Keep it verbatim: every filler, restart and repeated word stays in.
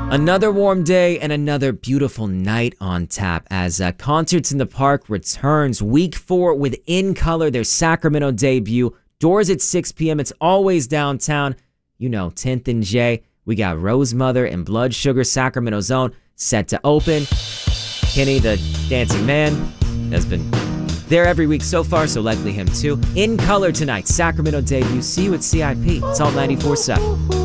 Another warm day and another beautiful night on tap as uh, Concerts in the Park returns week four with In Color, their Sacramento debut. Doors at six p m It's always downtown. You know, tenth and J. We got Rosemother and Blood Sugar, Sacramento Zone, set to open. Kenny, the dancing man, has been there every week so far, so likely him too. In Color tonight, Sacramento debut. See you at C I P. It's all ninety-four seven.